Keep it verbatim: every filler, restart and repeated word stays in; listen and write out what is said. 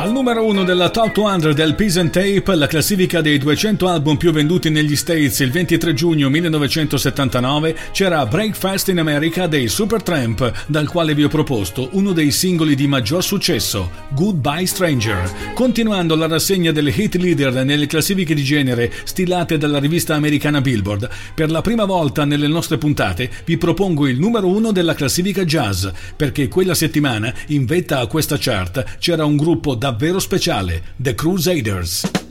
Al numero uno della Top duecento del Peace and Tape, la classifica dei duecento album più venduti negli States il ventitré giugno millenovecentosettantanove, c'era Breakfast in America dei Supertramp, dal quale vi ho proposto uno dei singoli di maggior successo, Goodbye Stranger. Continuando la rassegna delle hit leader nelle classifiche di genere stilate dalla rivista americana Billboard, per la prima volta nelle nostre puntate vi propongo il numero uno della classifica jazz, perché quella settimana in vetta a questa chart c'era un gruppo davvero speciale, The Crusaders.